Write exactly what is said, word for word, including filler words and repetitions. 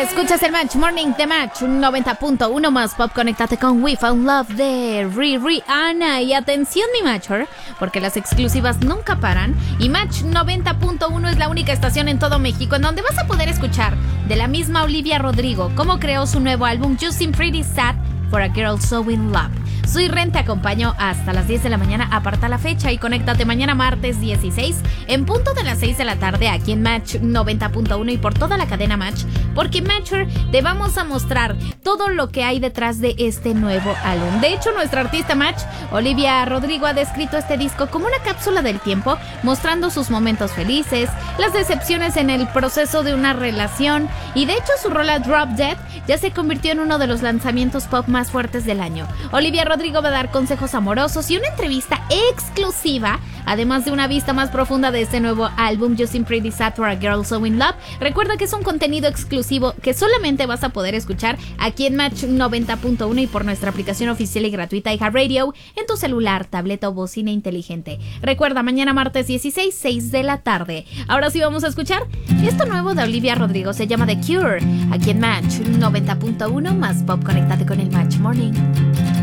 Escuchas el Match Morning de Match noventa punto uno más pop. Conéctate con We Found Love de Rihanna. Y atención, mi Matcher, porque las exclusivas nunca paran. Y Match noventa punto uno es la única estación en todo México en donde vas a poder escuchar de la misma Olivia Rodrigo cómo creó su nuevo álbum You Seem Pretty Sad for a Girl So In Love. Soy Ren, te acompaño hasta las diez de la mañana. Aparta la fecha y conéctate mañana martes dieciséis en punto de las seis de la tarde aquí en Match noventa punto uno y por toda la cadena Match, porque Matcher te vamos a mostrar todo lo que hay detrás de este nuevo álbum. De hecho, nuestra artista Match, Olivia Rodrigo, ha descrito este disco como una cápsula del tiempo, mostrando sus momentos felices, las decepciones en el proceso de una relación, y de hecho su rola Drop Dead ya se convirtió en uno de los lanzamientos pop más fuertes del año. Olivia Rodrigo va a dar consejos amorosos y una entrevista exclusiva, además de una vista más profunda de este nuevo álbum You Seem Pretty Sad for a Girl So In Love. Recuerda que es un contenido exclusivo que solamente vas a poder escuchar aquí en Match noventa punto uno y por nuestra aplicación oficial y gratuita iHeartRadio en tu celular, tableta o bocina inteligente. Recuerda, mañana martes dieciséis, seis de la tarde. Ahora sí vamos a escuchar esto nuevo de Olivia Rodrigo, se llama The Cure, aquí en Match noventa punto uno más pop. Conéctate con el Match Morning.